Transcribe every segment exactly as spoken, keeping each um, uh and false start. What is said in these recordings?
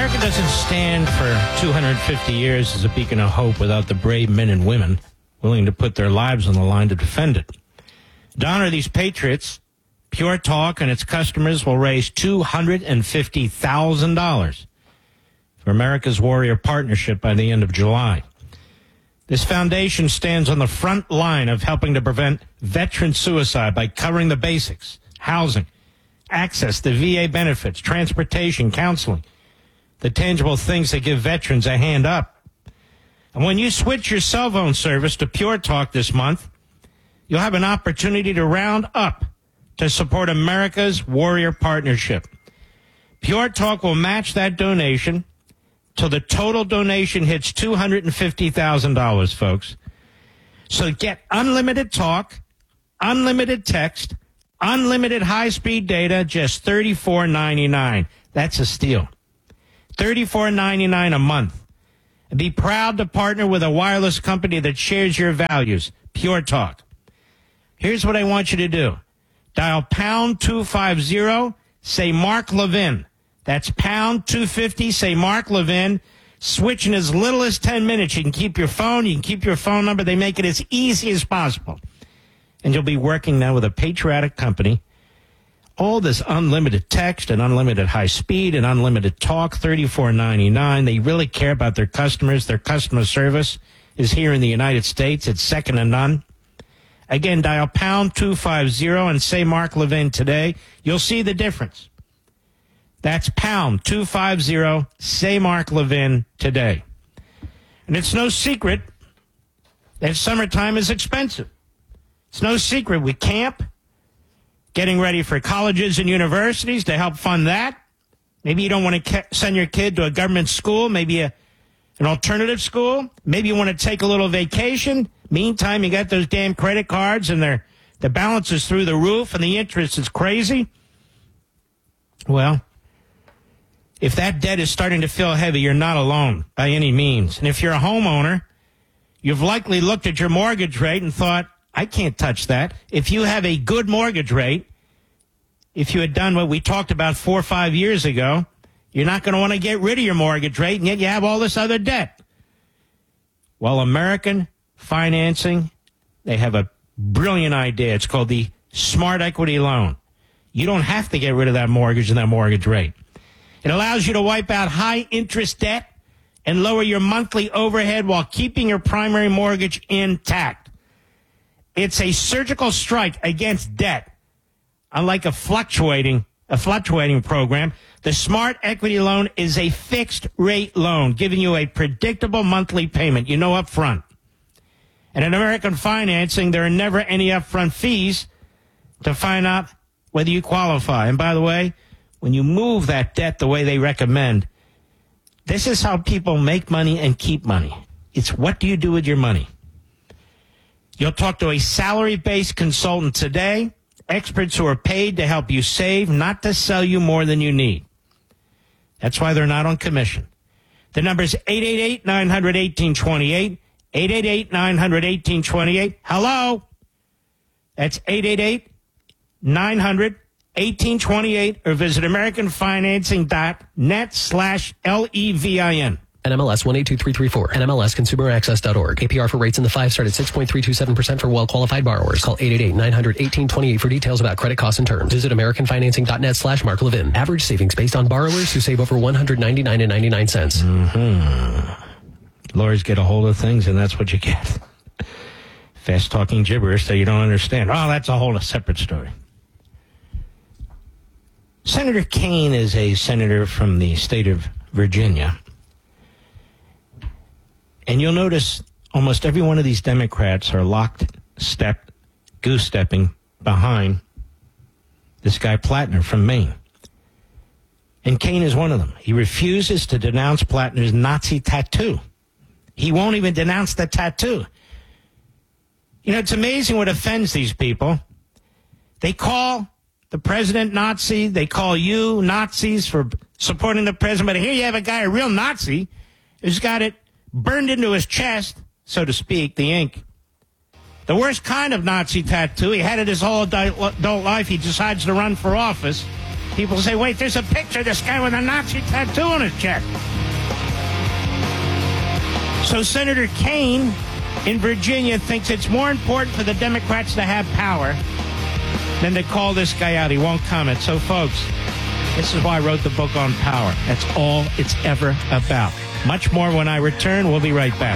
America doesn't stand for two hundred fifty years as a beacon of hope without the brave men and women willing to put their lives on the line to defend it. To honor these patriots, Pure Talk and its customers will raise two hundred fifty thousand dollars for America's Warrior Partnership by the end of July. This foundation stands on the front line of helping to prevent veteran suicide by covering the basics: housing, access to V A benefits, transportation, counseling, the tangible things that give veterans a hand up. And when you switch your cell phone service to Pure Talk this month, you'll have an opportunity to round up to support America's Warrior Partnership. Pure Talk will match that donation till the total donation hits two hundred fifty thousand dollars, folks. So get unlimited talk, unlimited text, unlimited high-speed data, just thirty-four ninety-nine. That's a steal. thirty-four ninety-nine a month. And be proud to partner with a wireless company that shares your values, Pure Talk. Here's what I want you to do. Dial pound two fifty, say Mark Levin. That's pound two fifty, say Mark Levin. Switch in as little as ten minutes. You can keep your phone, you can keep your phone number. They make it as easy as possible. And you'll be working now with a patriotic company. All this unlimited text and unlimited high speed and unlimited talk, thirty-four ninety-nine. They really care about their customers. Their customer service is here in the United States. It's second to none. Again, dial pound two fifty and say Mark Levin today. You'll see the difference. That's pound two fifty, say Mark Levin today. And it's no secret that summertime is expensive. It's no secret we camp, getting ready for colleges and universities to help fund that. Maybe you don't want to send your kid to a government school, maybe a, an alternative school. Maybe you want to take a little vacation. Meantime, you got those damn credit cards and their the balance is through the roof and the interest is crazy. Well, if that debt is starting to feel heavy, you're not alone by any means. And if you're a homeowner, you've likely looked at your mortgage rate and thought, I can't touch that. If you have a good mortgage rate, if you had done what we talked about four or five years ago, you're not going to want to get rid of your mortgage rate, and yet you have all this other debt. Well, American Financing, they have a brilliant idea. It's called the Smart Equity Loan. You don't have to get rid of that mortgage and that mortgage rate. It allows you to wipe out high-interest debt and lower your monthly overhead while keeping your primary mortgage intact. It's a surgical strike against debt. Unlike a fluctuating, a fluctuating program, the Smart Equity Loan is a fixed-rate loan, giving you a predictable monthly payment, you know, up front. And in American Financing, there are never any upfront fees to find out whether you qualify. And by the way, when you move that debt the way they recommend, this is how people make money and keep money. It's what do you do with your money? You'll talk to a salary-based consultant today, experts who are paid to help you save, not to sell you more than you need. That's why they're not on commission. The number is eight eight eight, nine hundred, eighteen twenty-eight, eight eight eight, nine hundred, eighteen twenty-eight. Hello? That's eight eight eight, nine hundred, eighteen twenty-eight, or visit americanfinancing.net slash L-E-V-I-N. N M L S one eight two three three four. N M L S consumer access dot org. A P R for rates in the five start at six point three two seven percent for well-qualified borrowers. Call eight eight eight, nine hundred, eighteen twenty-eight for details about credit costs and terms. Visit americanfinancing.net slash Mark Levin. Average savings based on borrowers who save over one hundred ninety-nine dollars and ninety-nine cents. Mm-hmm. Lawyers get a hold of things, and that's what you get. Fast-talking gibberish that you don't understand. Oh, that's a whole separate story. Senator Kaine is a senator from the state of Virginia. And you'll notice almost every one of these Democrats are locked step, goose-stepping behind this guy Plattner from Maine. And Kaine is one of them. He refuses to denounce Plattner's Nazi tattoo. He won't even denounce the tattoo. You know, it's amazing what offends these people. They call the president Nazi. They call you Nazis for supporting the president. But here you have a guy, a real Nazi, who's got it burned into his chest, so to speak, the ink. The worst kind of Nazi tattoo. He had it his whole adult life. He decides to run for office. People say, wait, there's a picture of this guy with a Nazi tattoo on his chest. So Senator Kaine in Virginia thinks it's more important for the Democrats to have power than to call this guy out. He won't comment. So, folks, this is why I wrote the book on power. That's all it's ever about. Much more when I return. We'll be right back.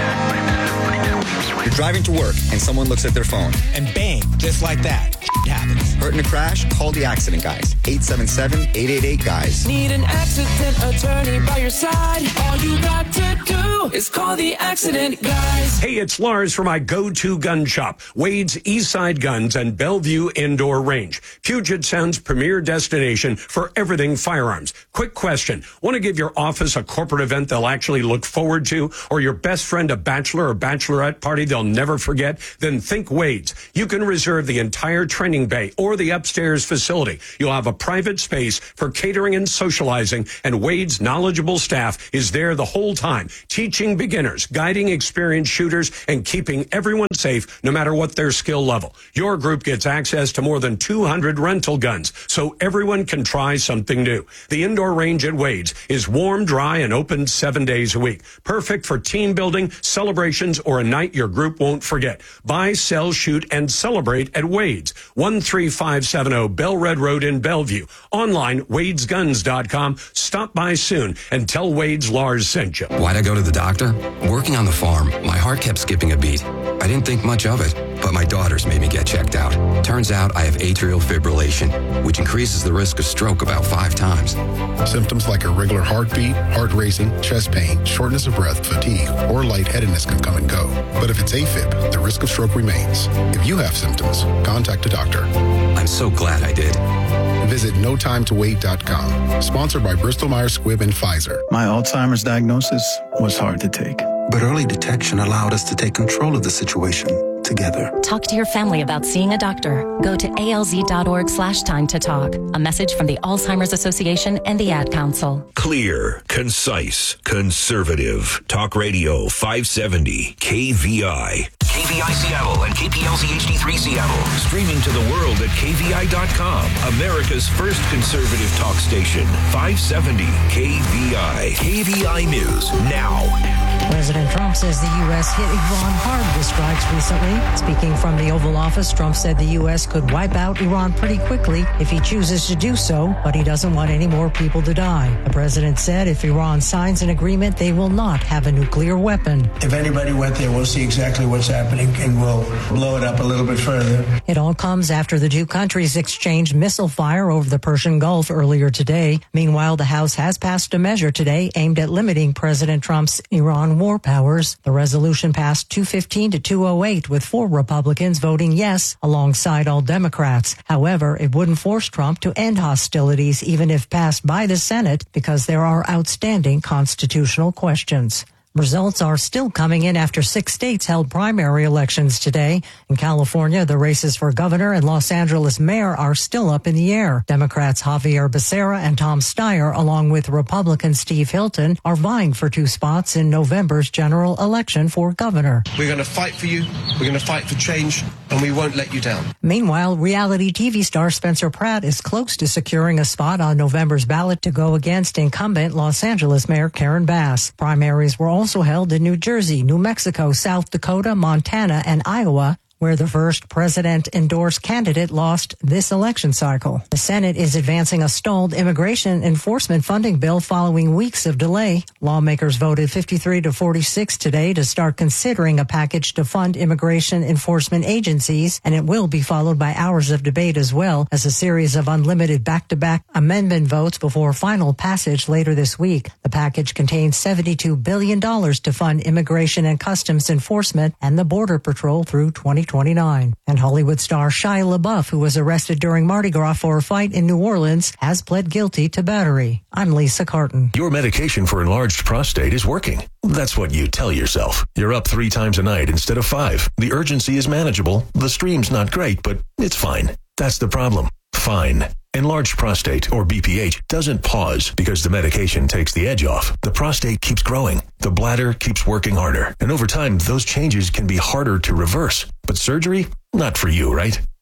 You're driving to work and someone looks at their phone. And bang, just like that, shit happens. Hurt in a crash? Call the accident guys. eight seven seven, eight eight eight, guys. Need an accident attorney by your side. All you got to do is call the accident guys. Hey, it's Lars from my go-to gun shop, Wade's Eastside Guns and Bellevue Indoor Range, Puget Sound's premier destination for everything firearms. Quick question. Want to give your office a corporate event they'll actually look forward to, or your best friend a bachelor or bachelorette party they'll never forget? Then think Wade's. You can reserve the entire training bay or the upstairs facility. You'll have a private space for catering and socializing, and Wade's knowledgeable staff is there the whole time, teaching beginners, guiding experienced shooters, and keeping everyone safe no matter what their skill level. Your group gets access to more than two hundred rental guns, so everyone can try something new. The indoor range at Wade's is warm, dry, and open seven days a week. Perfect for team building, celebrations, or a night your group won't forget. Buy, sell, shoot, and celebrate at Wade's, one three five seven zero Bellred Road in Bellevue. Online, wades guns dot com. Stop by soon and tell Wade's Lars sent you. Why'd I go to the doctor? Working on the farm, my heart kept skipping a beat. I didn't think much of it, but my daughters made me get checked out. Turns out I have atrial fibrillation, which increases the risk of stroke about five times. Symptoms like irregular heartbeat, heart racing, chest pain, shortness of breath, fatigue, or lightheadedness can come and go. But if it's AFib, the risk of stroke remains. If you have symptoms, contact a doctor. I'm so glad I did. Visit no time to wait dot com. Sponsored by Bristol Myers Squibb and Pfizer. My Alzheimer's diagnosis was hard to take. But early detection allowed us to take control of the situation together. Talk to your family about seeing a doctor. Go to alz.org slash time to talk. A message from the Alzheimer's Association and the Ad Council. Clear, concise, conservative. Talk Radio five seventy K V I. K V I Seattle and K P L Z H D three Seattle. Streaming to the world at K V I dot com. America's first conservative talk station. five seventy K V I. K V I News now. President Trump says the U S hit Iran hard with strikes recently. Speaking from the Oval Office, Trump said the U S could wipe out Iran pretty quickly if he chooses to do so, but he doesn't want any more people to die. The president said if Iran signs an agreement, they will not have a nuclear weapon. If anybody went there, we'll see exactly what's happening and we'll blow it up a little bit further. It all comes after the two countries exchanged missile fire over the Persian Gulf earlier today. Meanwhile, the House has passed a measure today aimed at limiting President Trump's Iran war powers. The resolution passed two fifteen to two oh eight, with four Republicans voting yes alongside all Democrats. However, it wouldn't force Trump to end hostilities even if passed by the Senate because there are outstanding constitutional questions. Results are still coming in after six states held primary elections today. In California, the races for governor and Los Angeles mayor are still up in the air. Democrats Javier Becerra and Tom Steyer, along with Republican Steve Hilton, are vying for two spots in November's general election for governor. We're going to fight for you. We're going to fight for change, and we won't let you down. Meanwhile, reality T V star Spencer Pratt is close to securing a spot on November's ballot to go against incumbent Los Angeles Mayor Karen Bass. Primaries were also also held in New Jersey, New Mexico, South Dakota, Montana, and Iowa, where the first president-endorsed candidate lost this election cycle. The Senate is advancing a stalled immigration enforcement funding bill following weeks of delay. Lawmakers voted fifty-three to forty-six today to start considering a package to fund immigration enforcement agencies, and it will be followed by hours of debate as well as a series of unlimited back-to-back amendment votes before final passage later this week. The package contains seventy-two billion dollars to fund immigration and customs enforcement and the Border Patrol through twenty twenty-nine. And Hollywood star Shia LaBeouf, who was arrested during Mardi Gras for a fight in New Orleans, has pled guilty to battery. I'm Lisa Carton. Your medication for enlarged prostate is working. That's what you tell yourself. You're up three times a night instead of five. The urgency is manageable. The stream's not great, but it's fine. That's the problem. Fine. Enlarged prostate, or B P H, doesn't pause because the medication takes the edge off. The prostate keeps growing. The bladder keeps working harder. And over time, those changes can be harder to reverse. But surgery? Not for you, right?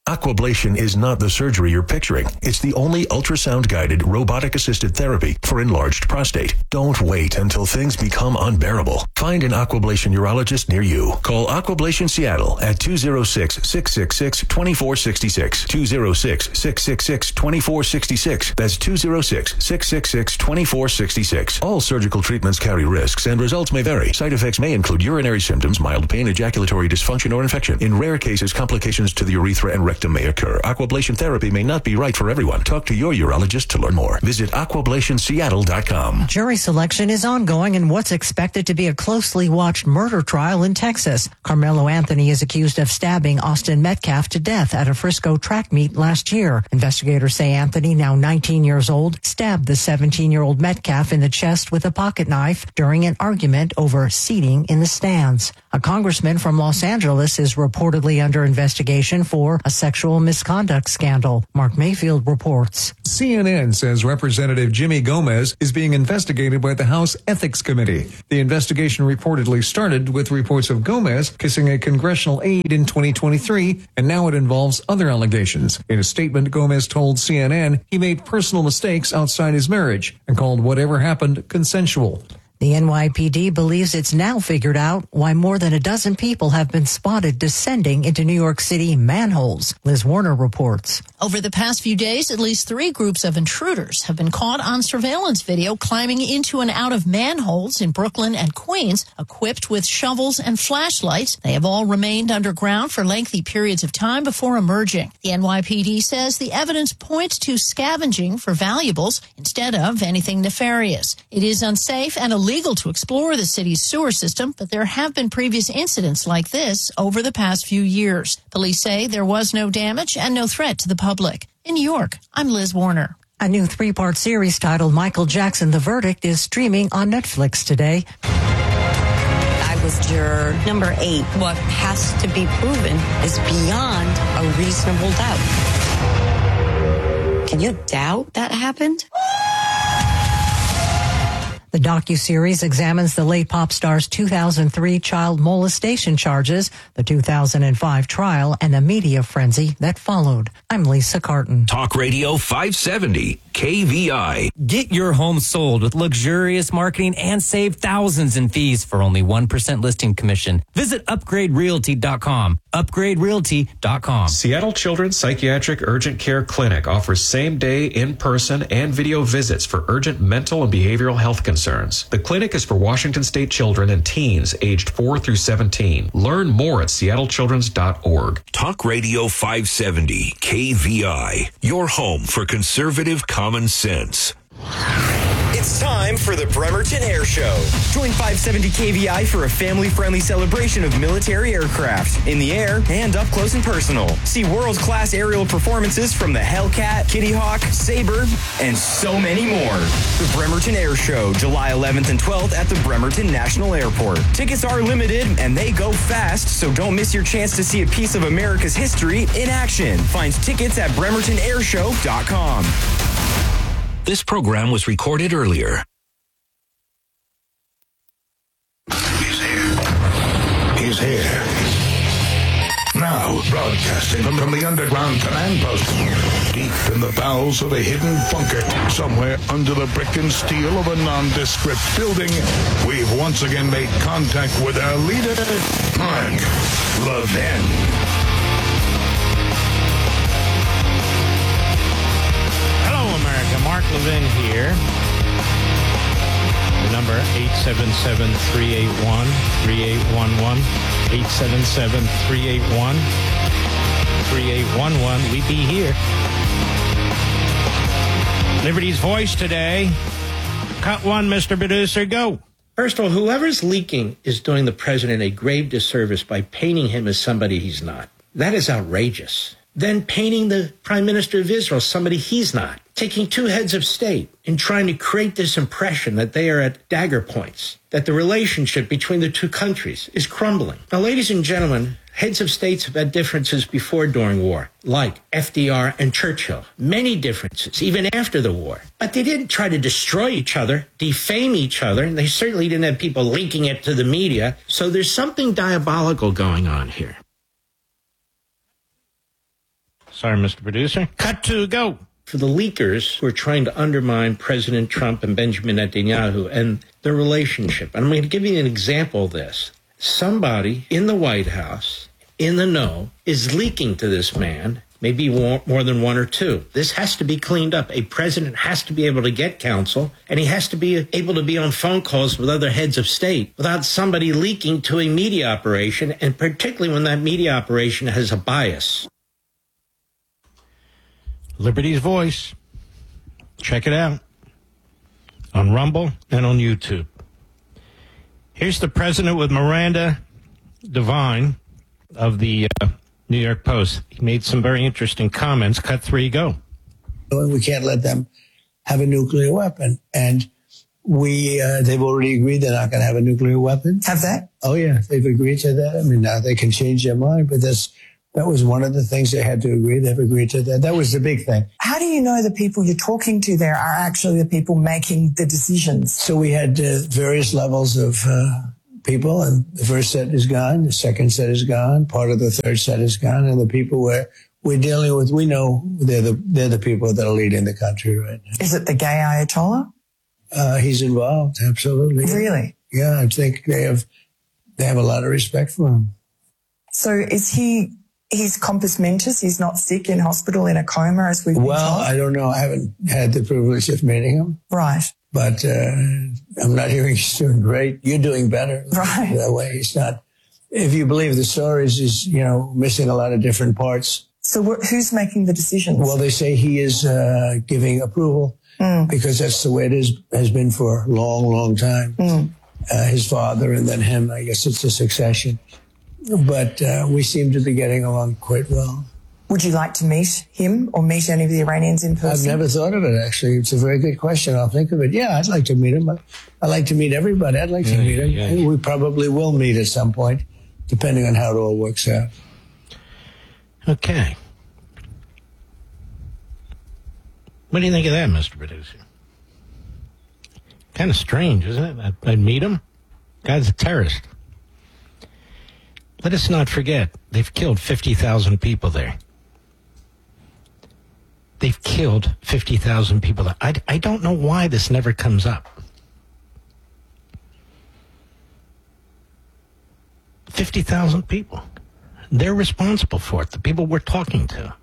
Aquablation is not the surgery you're picturing. It's the only ultrasound-guided, robotic-assisted therapy for enlarged prostate. Don't wait until things become unbearable. Find an Aquablation urologist near you. Call Aquablation Seattle at two oh six, six six six, two four six six, two oh six, six six six, two four six six. That's two oh six, six six six, two four six six. All surgical treatments carry risks and results may vary. Side effects may include urinary symptoms, mild pain, ejaculatory dysfunction, or infection. In rare cases, complications to the urethra and rectum may occur. Aquablation therapy may not be right for everyone. Talk to your urologist to learn more. Visit aquablation seattle dot com. Jury selection is ongoing in what's expected to be a closely watched murder trial in Texas. Carmelo Anthony is accused of stabbing Austin Metcalf to death at a Frisco track meet last year. Investigators say Anthony, now nineteen years old, stabbed the seventeen-year-old Metcalf in the chest with a pocket knife during an argument over seating in the stands. A congressman from Los Angeles is reportedly under investigation for a sexual misconduct scandal. Mark Mayfield reports. C N N says Representative Jimmy Gomez is being investigated by the House Ethics Committee. The investigation reportedly started with reports of Gomez kissing a congressional aide in twenty twenty-three, and now it involves other allegations. In a statement, Gomez told C N N he made personal mistakes outside his marriage and called whatever happened consensual. The N Y P D believes it's now figured out why more than a dozen people have been spotted descending into New York City manholes. Liz Warner reports. Over the past few days, at least three groups of intruders have been caught on surveillance video climbing into and out of manholes in Brooklyn and Queens, equipped with shovels and flashlights. They have all remained underground for lengthy periods of time before emerging. The N Y P D says the evidence points to scavenging for valuables instead of anything nefarious. It is unsafe and illegal to explore the city's sewer system, but there have been previous incidents like this over the past few years. Police say there was no damage and no threat to the public. In New York, I'm Liz Warner. A new three-part series titled Michael Jackson: The Verdict is streaming on Netflix today. I was juror number eight. What has to be proven is beyond a reasonable doubt. Can you doubt that happened? The docuseries examines the late pop star's two thousand three child molestation charges, the two thousand five trial, and the media frenzy that followed. I'm Lisa Carton. Talk Radio five seventy, K V I. Get your home sold with luxurious marketing and save thousands in fees for only one percent listing commission. Visit upgrade realty dot com. upgrade realty dot com. Seattle Children's Psychiatric Urgent Care Clinic offers same-day, in-person, and video visits for urgent mental and behavioral health concerns. The clinic is for Washington State children and teens aged four through seventeen. Learn more at seattle children's dot org. Talk Radio five seventy, K V I. Your home for conservative common sense. It's time for the Bremerton Air Show. Join five seventy K V I for a family-friendly celebration of military aircraft in the air and up close and personal. See world-class aerial performances from the Hellcat, Kitty Hawk, Sabre, and so many more. The Bremerton Air Show, July eleventh and twelfth at the Bremerton National Airport. Tickets are limited and they go fast, so don't miss your chance to see a piece of America's history in action. Find tickets at bremerton air show dot com. This program was recorded earlier. He's here. He's here. Now, broadcasting from, from the underground command post, deep in the bowels of a hidden bunker, somewhere under the brick and steel of a nondescript building, we've once again made contact with our leader, Mark Levin. America. Mark Levin here. The number eight seven seven, three eight one, three eight one one. eight seven seven, three eight one, three eight one one. We be here. Liberty's voice today. Cut one, Mister Producer. Go. First of all, whoever's leaking is doing the president a grave disservice by painting him as somebody he's not. That is outrageous. Then painting the Prime Minister of Israel somebody he's not. Taking two heads of state and trying to create this impression that they are at dagger points, that the relationship between the two countries is crumbling. Now, ladies and gentlemen, heads of states have had differences before during war, like F D R and Churchill. Many differences, even after the war. But they didn't try to destroy each other, defame each other, and they certainly didn't have people linking it to the media. So there's something diabolical going on here. Sorry, Mister Producer. Cut to go. For the leakers who are trying to undermine President Trump and Benjamin Netanyahu and their relationship. And I'm going to give you an example of this. Somebody in the White House, in the know, is leaking to this man, maybe more than one or two. This has to be cleaned up. A president has to be able to get counsel, and he has to be able to be on phone calls with other heads of state without somebody leaking to a media operation, and particularly when that media operation has a bias. Liberty's Voice. Check it out on Rumble and on YouTube. Here's the president with Miranda Devine of the uh, New York Post. He made some very interesting comments. Cut three, go. We can't let them have a nuclear weapon. And we, uh, they've already agreed they're not going to have a nuclear weapon. Have they? Oh, yeah. They've agreed to that. I mean, now they can change their mind, but that's, that was one of the things they had to agree. They've agreed to that. That was the big thing. How do you know the people you're talking to there are actually the people making the decisions? So we had uh, various levels of uh, people, and the first set is gone. The second set is gone. Part of the third set is gone. And the people we're, we're dealing with, we know they're the, they're the people that are leading the country right now. Is it the gay Ayatollah? Uh, he's involved. Absolutely. Really? Yeah. I think they have, they have a lot of respect for him. So is he... He's compos mentis. He's not sick in hospital in a coma, as we've been Well, told. I don't know. I haven't had the privilege of meeting him. Right. But uh, I'm not hearing he's doing great. You're doing better. Right. That way he's not. If you believe the stories, he's, you know, missing a lot of different parts. So wh- who's making the decisions? Well, they say he is uh, giving approval mm. because that's the way it is, has been for a long, long time. Mm. Uh, his father and then him, I guess it's a succession. But uh, we seem to be getting along quite well. Would you like to meet him or meet any of the Iranians in person? I've never thought of it, actually. It's a very good question. I'll think of it. Yeah, I'd like to meet him. I'd like to meet everybody. I'd like to yeah, meet him. Yeah, yeah. We probably will meet at some point, depending on how it all works out. Okay. What do you think of that, Mister Producer? Kind of strange, isn't it? I'd, I'd meet him. Guy's a terrorist. Let us not forget, they've killed fifty thousand people there. They've killed fifty thousand people there. I, I don't know why this never comes up. fifty thousand people. They're responsible for it, the people we're talking to.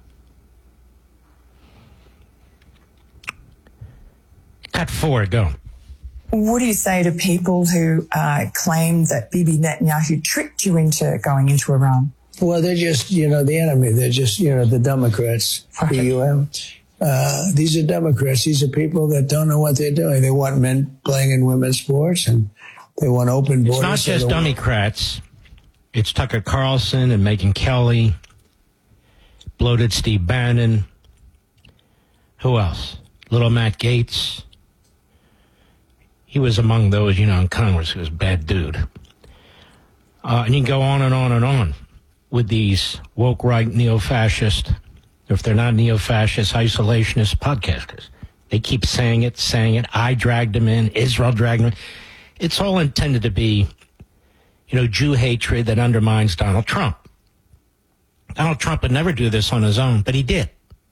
Cut four, go. What do you say to people who uh, claim that Bibi Netanyahu tricked you into going into Iran? Well, they're just, you know, the enemy. They're just, you know, the Democrats, right. B U M. Uh, these are Democrats. These are people that don't know what they're doing. They want men playing in women's sports, and they want open borders. It's not just Democrats. It's Tucker Carlson and Megyn Kelly, bloated Steve Bannon. Who else? Little Matt Gaetz. He was among those, you know, in Congress who was a bad dude. Uh, and you can go on and on and on with these woke right neo-fascist, or if they're not neo-fascist, isolationist podcasters. They keep saying it, saying it. I dragged them in. Israel dragged them in. It's all intended to be, you know, Jew hatred that undermines Donald Trump. Donald Trump would never do this on his own, but he did.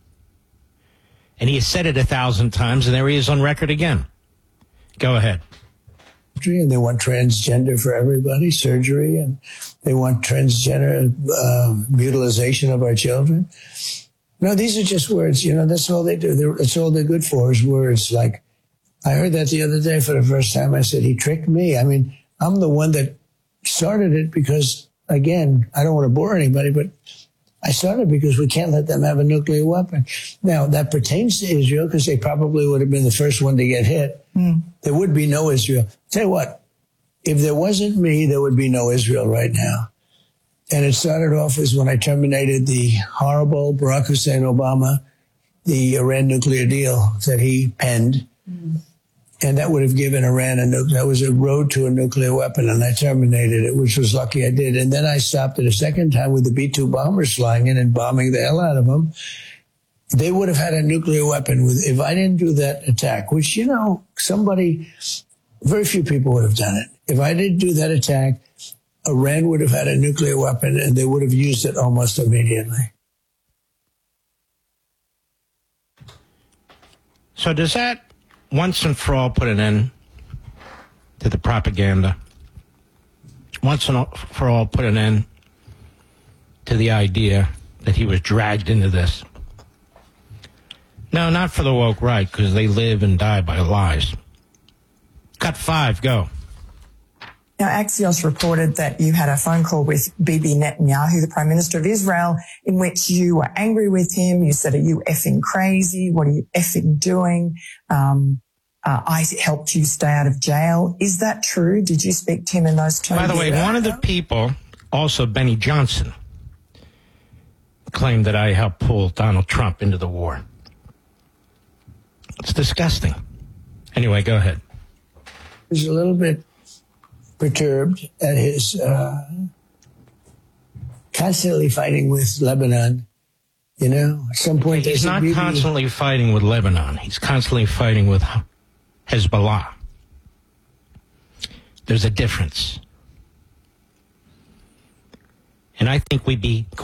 And he has said it a thousand times, and there he is on record again. Go ahead. And they want transgender for everybody, surgery, and they want transgender uh, mutilization of our children. No, these are just words. You know, that's all they do. They're, that's all they're good for is words. Like, I heard that the other day for the first time. I said, he tricked me. I mean, I'm the one that started it because, again, I don't want to bore anybody, but I started because we can't let them have a nuclear weapon. Now, that pertains to Israel because they probably would have been the first one to get hit. Mm. There would be no Israel. Tell you what, if there wasn't me, there would be no Israel right now. And it started off as when I terminated the horrible Barack Hussein Obama, the Iran nuclear deal that he penned. Mm. And that would have given Iran a nuclear, that was a road to a nuclear weapon, and I terminated it, which was lucky I did. And then I stopped it a second time with the B two bombers flying in and bombing the hell out of them. They would have had a nuclear weapon with, if I didn't do that attack, which, you know, somebody, very few people would have done it. If I didn't do that attack, Iran would have had a nuclear weapon and they would have used it almost immediately. So does that once and for all put an end to the propaganda? Once and for all put an end to the idea that he was dragged into this? No, not for the woke right, because they live and die by lies. Cut five, go. Now, Axios reported that you had a phone call with Bibi Netanyahu, the Prime Minister of Israel, in which you were angry with him. You said, are you effing crazy? What are you effing doing? Um, uh, I helped you stay out of jail. Is that true? Did you speak to him in those terms? By the way, one of the people, also Benny Johnson, claimed that I helped pull Donald Trump into the war. It's disgusting. Anyway, go ahead. He's a little bit perturbed at his uh, constantly fighting with Lebanon. You know, at some point... He's not Bibi, constantly fighting with Lebanon. He's constantly fighting with Hezbollah. There's a difference. And I think we'd be